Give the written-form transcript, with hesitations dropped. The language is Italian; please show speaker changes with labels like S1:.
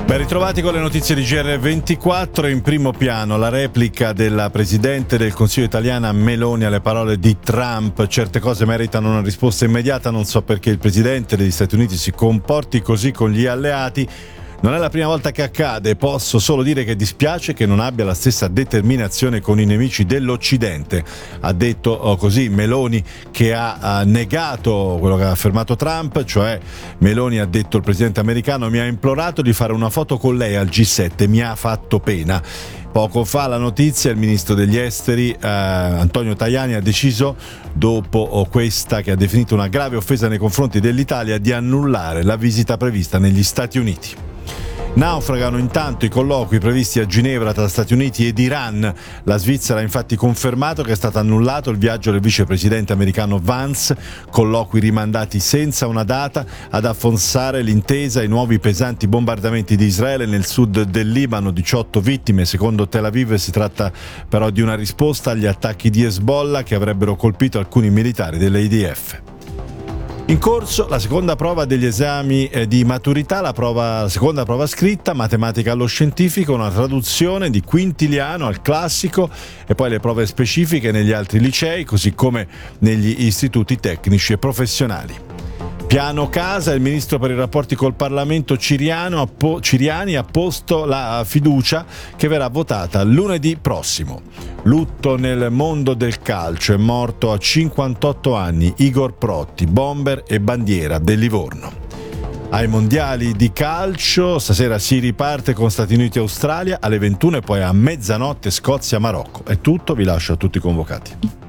S1: Ben ritrovati con le notizie di GR24. In primo piano la replica della Presidente del Consiglio italiana Meloni alle parole di Trump. Certe cose meritano una risposta immediata, non so perché il Presidente degli Stati Uniti si comporti così con gli alleati. Non è la prima volta che accade, posso solo dire che dispiace che non abbia la stessa determinazione con i nemici dell'Occidente. Ha detto così Meloni, che ha negato quello che ha affermato Trump, cioè Meloni ha detto: il presidente americano mi ha implorato di fare una foto con lei al G7, mi ha fatto pena. Poco fa la notizia, il ministro degli esteri Antonio Tajani ha deciso, dopo questa che ha definito una grave offesa nei confronti dell'Italia, di annullare la visita prevista negli Stati Uniti. Naufragano intanto i colloqui previsti a Ginevra tra Stati Uniti ed Iran. La Svizzera ha infatti confermato che è stato annullato il viaggio del vicepresidente americano Vance, colloqui rimandati senza una data ad affossare l'intesa ai nuovi pesanti bombardamenti di Israele nel sud del Libano, 18 vittime. Secondo Tel Aviv si tratta però di una risposta agli attacchi di Hezbollah che avrebbero colpito alcuni militari dell'IDF. In corso la seconda prova degli esami di maturità, la seconda prova scritta, matematica allo scientifico, una traduzione di Quintiliano al classico e poi le prove specifiche negli altri licei, così come negli istituti tecnici e professionali. Piano casa, il ministro per i rapporti col Parlamento Ciriani ha posto la fiducia che verrà votata lunedì prossimo. Lutto nel mondo del calcio, è morto a 58 anni Igor Protti, bomber e bandiera del Livorno. Ai mondiali di calcio, stasera si riparte con Stati Uniti e Australia alle 21 e poi a mezzanotte Scozia-Marocco. È tutto, vi lascio a tutti i convocati.